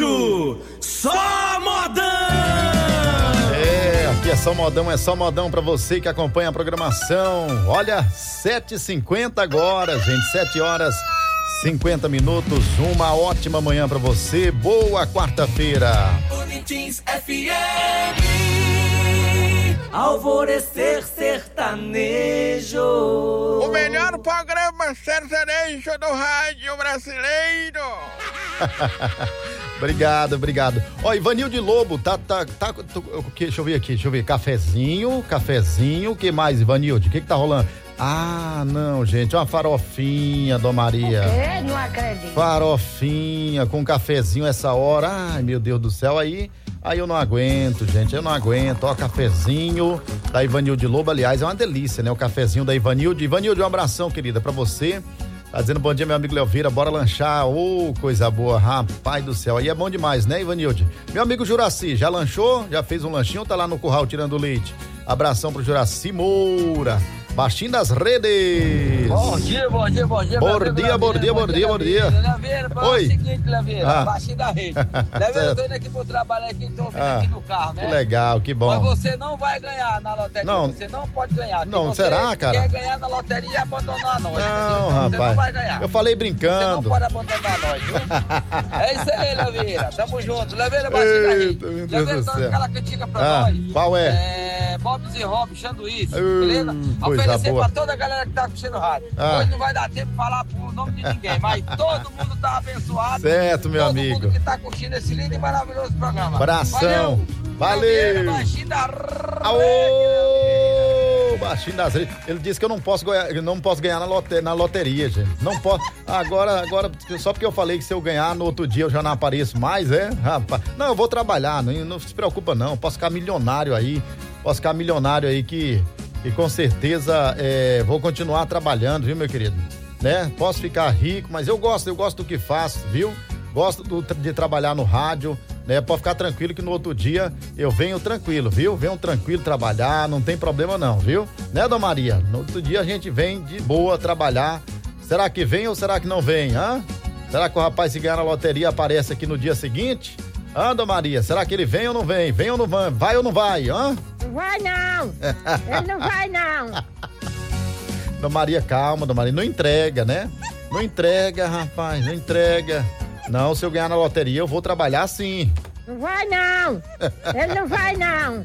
sertanejo, só modão! Aqui é só modão pra você que acompanha a programação. Olha, 7h50 agora, gente, 7h50. Uma ótima manhã pra você, boa quarta-feira. Unitins FM, Alvorecer Sertanejo. O melhor programa sertanejo do rádio brasileiro. Obrigado. Ó, Ivanildo Lobo, deixa eu ver, cafezinho, o que mais, Ivanildo? O que tá rolando? Ah, não, gente, uma farofinha, Dona Maria. O quê? Não acredito. Farofinha com cafezinho essa hora, ai, meu Deus do céu, aí eu não aguento, gente, ó, cafezinho da Ivanildo Lobo, aliás, é uma delícia, né, o cafezinho da Ivanildo, um abração, querida, pra você. Tá dizendo bom dia, meu amigo Leovira, bora lanchar, coisa boa, rapaz do céu, aí é bom demais, né, Ivanildo? Meu amigo Juraci, já lanchou? Já fez um lanchinho ou tá lá no curral tirando leite? Abração pro Juraci Moura, baixinho das redes. Bom dia. Bom dia. Leveira, Oi. É o seguinte, Leveira, baixinho da rede. Leveira, eu tô indo aqui pro trabalho aqui, tô ouvindo aqui no carro, né? Que legal, que bom. Mas você não vai ganhar na loteria, você não pode ganhar. Não, você será, cara? Quer ganhar na loteria e abandonar nós. Não, rapaz. Você não vai ganhar. Eu falei brincando. Você não pode abandonar nós, viu? É isso aí, Leveira, tamo junto. Leveira, baixinho da rede. Leveira, dá aquela cantiga pra nós. Qual é? Bob's e Rob, sanduíche, beleza? Oferecer pra toda a galera que tá assistindo o rádio. Hoje não vai dar tempo de falar pro nome de ninguém, mas todo mundo tá abençoado. Certo, meu amigo. Todo mundo que tá curtindo esse lindo e maravilhoso programa. Abração. Valeu. Baixinho da baixinho das redes. Ele disse que eu não posso ganhar na loteria, gente. Não posso. Agora, só porque eu falei que se eu ganhar no outro dia eu já não apareço mais, rapaz? Não, eu vou trabalhar, não se preocupa não. Posso ficar milionário aí que com certeza vou continuar trabalhando, viu, meu querido? Né? Posso ficar rico, mas eu gosto do que faço, viu? Gosto de trabalhar no rádio, né? Pode ficar tranquilo que no outro dia eu venho tranquilo, viu? Venho tranquilo trabalhar, não tem problema não, viu? Né, Dona Maria? No outro dia a gente vem de boa trabalhar. Será que vem ou será que não vem, hã? Será que o rapaz, se ganhar na loteria, aparece aqui no dia seguinte? Dona Maria, será que ele vem ou não vem? Vem ou não vai? Vai ou não vai, hã? Não vai não, ele não vai não. Dona Maria, calma, Dona Maria, não entrega, né? Não entrega, rapaz, não entrega. Não, se eu ganhar na loteria, eu vou trabalhar sim. Não vai não, ele não vai não.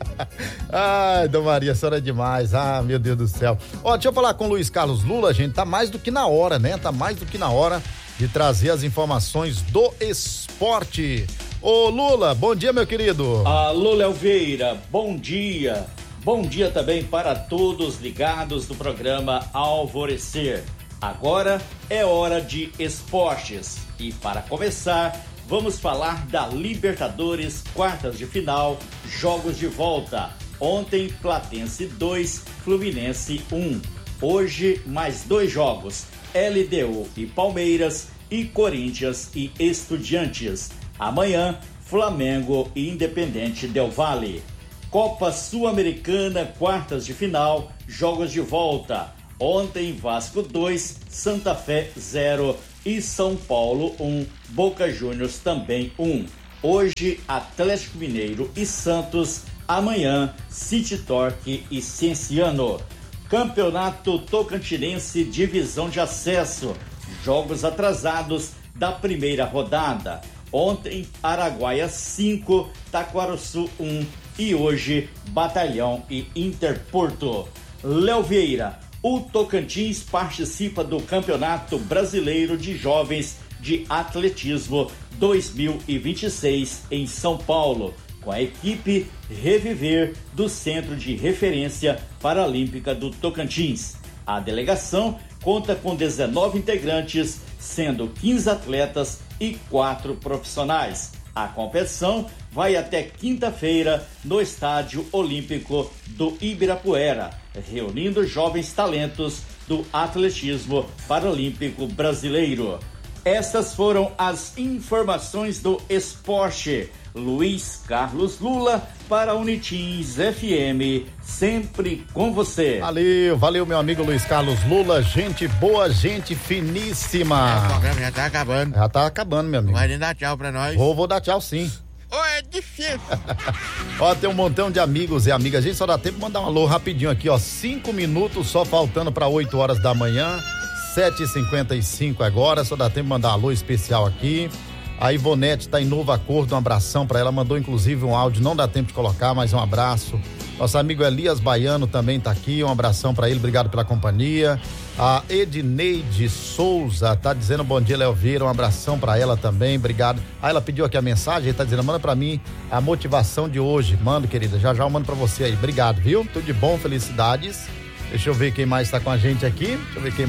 Ai, Dona Maria, a senhora é demais, meu Deus do céu. Ó, deixa eu falar com o Luiz Carlos Lula, gente, tá mais do que na hora, né? Tá mais do que na hora de trazer as informações do esporte. Ô Lula, bom dia, meu querido. Alô, Leoveira, bom dia. Bom dia também para todos ligados no programa Alvorecer. Agora é hora de esportes. E para começar, vamos falar da Libertadores, quartas de final, jogos de volta. Ontem, Platense 2, Fluminense 1. Hoje, mais 2 jogos, LDU e Palmeiras e Corinthians e Estudiantes. Amanhã, Flamengo e Independente Del Valle. Copa Sul-Americana, quartas de final, jogos de volta. Ontem, Vasco 2, Santa Fé 0 e São Paulo 1, Boca Juniors também 1. Hoje, Atlético Mineiro e Santos. Amanhã, City Torque e Cienciano. Campeonato Tocantinense, divisão de acesso. Jogos atrasados da primeira rodada. Ontem, Araguaia 5, Taquaraçu 1 e hoje, Batalhão e Interporto. Léo Vieira, o Tocantins participa do Campeonato Brasileiro de Jovens de Atletismo 2026 em São Paulo, com a equipe Reviver do Centro de Referência Paralímpica do Tocantins. A delegação conta com 19 integrantes, sendo 15 atletas e 4 profissionais. A competição vai até quinta-feira no Estádio Olímpico do Ibirapuera, reunindo jovens talentos do atletismo paralímpico brasileiro. Essas foram as informações do esporte. Luiz Carlos Lula para Unitins FM, sempre com você. Valeu meu amigo Luiz Carlos Lula, gente boa, gente finíssima. O programa já tá acabando. Já tá acabando, meu amigo. Vai dar tchau pra nós. Vou dar tchau sim. É difícil. Ó, tem um montão de amigos e amigas, a gente só dá tempo de mandar um alô rapidinho aqui, ó, 5 minutos só faltando para 8 horas da manhã, 7h55 agora, só dá tempo de mandar um alô especial aqui. A Ivonete tá em Novo Acordo, um abração pra ela, mandou inclusive um áudio, não dá tempo de colocar, mas um abraço. Nosso amigo Elias Baiano também tá aqui, um abração pra ele, obrigado pela companhia. A Edneide Souza tá dizendo bom dia, Léo Vieira, um abração pra ela também, obrigado. Aí ela pediu aqui a mensagem, tá dizendo, manda pra mim a motivação de hoje, mando querida, já eu mando pra você aí, obrigado, viu? Tudo de bom, felicidades. Deixa eu ver quem mais tá com a gente aqui,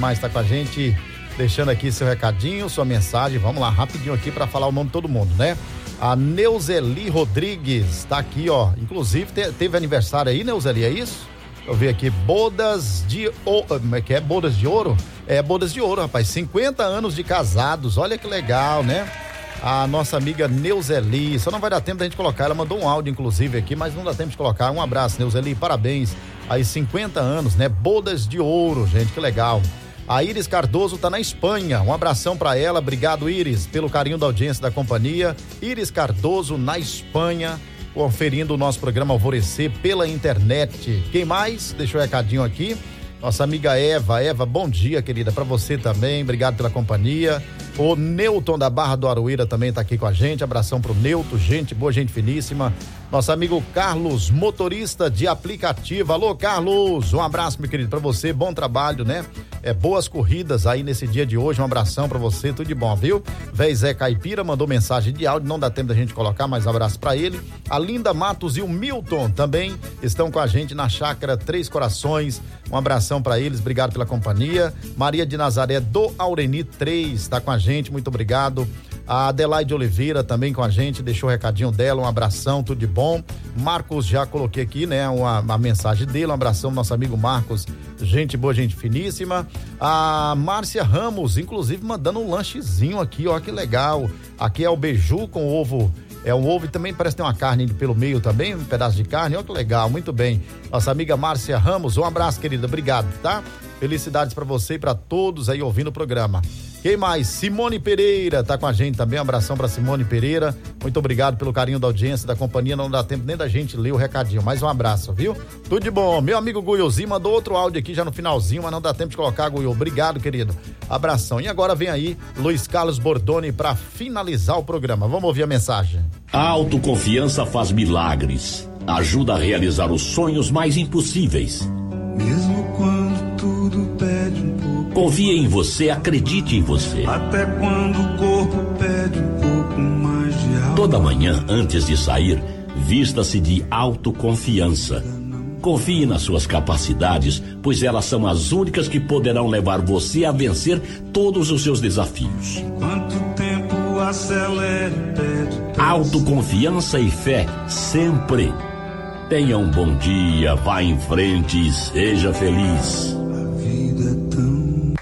deixando aqui seu recadinho, sua mensagem, vamos lá, rapidinho aqui pra falar o nome de todo mundo, né? A Neuzeli Rodrigues tá aqui, ó, inclusive teve aniversário aí, Neuzeli, é isso? Eu vi aqui, bodas de ouro, como é que é? Bodas de ouro? É, bodas de ouro, rapaz, 50 anos de casados, olha que legal, né? A nossa amiga Neuzeli, só não vai dar tempo da gente colocar, ela mandou um áudio inclusive aqui, mas não dá tempo de colocar, um abraço, Neuzeli, parabéns, aí 50 anos, né? Bodas de ouro, gente, que legal. A Iris Cardoso tá na Espanha, um abração pra ela, obrigado Iris, pelo carinho da audiência da companhia. Iris Cardoso na Espanha, conferindo o nosso programa Alvorecer pela internet. Quem mais? Deixa o recadinho aqui. Nossa amiga Eva, bom dia, querida, pra você também, obrigado pela companhia. O Newton da Barra do Aroeira também tá aqui com a gente, abração pro Newton, gente boa, gente finíssima. Nosso amigo Carlos, motorista de aplicativo. Alô, Carlos, um abraço, meu querido, pra você, bom trabalho, né? Boas corridas aí nesse dia de hoje, um abração pra você, tudo de bom, viu? Véi Zé Caipira mandou mensagem de áudio, não dá tempo da gente colocar, mas um abraço pra ele. A Linda Matos e o Milton também estão com a gente na Chácara Três Corações, um abração pra eles, obrigado pela companhia. Maria de Nazaré do Aureni 3 tá com a gente, muito obrigado. A Adelaide Oliveira também com a gente, deixou o recadinho dela, um abração, tudo de bom. Marcos, já coloquei aqui, né, uma mensagem dele, um abração, nosso amigo Marcos, gente boa, gente finíssima. A Márcia Ramos, inclusive, mandando um lanchezinho aqui, ó, que legal. Aqui é o beiju com ovo, um ovo e também parece que tem uma carne pelo meio também, um pedaço de carne, ó, que legal, muito bem. Nossa amiga Márcia Ramos, um abraço, querida, obrigado, tá? Felicidades pra você e pra todos aí ouvindo o programa. Quem mais? Simone Pereira tá com a gente também, um abração pra Simone Pereira, muito obrigado pelo carinho da audiência, da companhia, não dá tempo nem da gente ler o recadinho, mais um abraço, viu? Tudo de bom, meu amigo Guiozinho mandou outro áudio aqui já no finalzinho, mas não dá tempo de colocar, Guio, obrigado, querido, abração. E agora vem aí Luiz Carlos Bordoni pra finalizar o programa, vamos ouvir a mensagem. A autoconfiança faz milagres, ajuda a realizar os sonhos mais impossíveis. Mesmo quando tudo pede um pouco. Confie em você, acredite em você. Até quando o corpo pede um pouco mais de alma. Toda manhã, antes de sair, vista-se de autoconfiança. Confie nas suas capacidades, pois elas são as únicas que poderão levar você a vencer todos os seus desafios. Quanto tempo acelera e pede. Autoconfiança e fé, sempre. Tenha um bom dia, vá em frente e seja feliz. A vida é tão...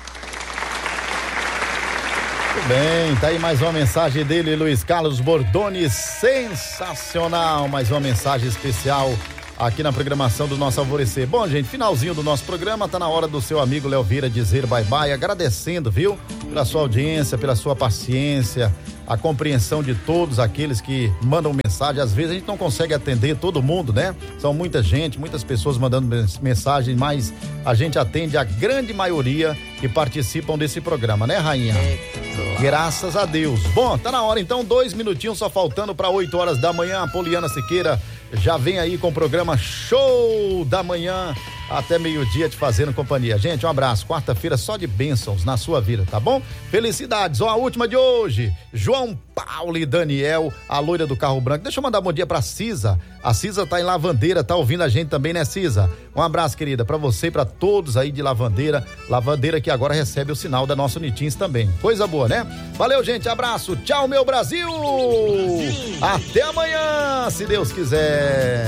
Bem, tá aí mais uma mensagem dele, Luiz Carlos Bordoni, sensacional, mais uma mensagem especial aqui na programação do nosso Alvorecer. Bom, gente, finalzinho do nosso programa, tá na hora do seu amigo Léo Vieira dizer bye-bye, agradecendo, viu, pela sua audiência, pela sua paciência, a compreensão de todos aqueles que mandam mensagem. Às vezes a gente não consegue atender todo mundo, né? São muita gente, muitas pessoas mandando mensagem, mas a gente atende a grande maioria que participam desse programa, né, rainha? Graças a Deus. Bom, tá na hora então, 2 minutinhos só faltando para 8 horas da manhã. A Poliana Siqueira já vem aí com o programa Show da Manhã até meio-dia te fazendo companhia. Gente, um abraço, quarta-feira só de bênçãos na sua vida, tá bom? Felicidades, ó, a última de hoje, João Paulo e Daniel, a loira do carro branco. Deixa eu mandar um bom dia pra Cisa, a Cisa tá em Lavandeira, tá ouvindo a gente também, né, Cisa? Um abraço, querida, pra você e pra todos aí de Lavandeira que agora recebe o sinal da nossa Unitins também, coisa boa, né? Valeu, gente, abraço, tchau, meu Brasil! Até amanhã, se Deus quiser!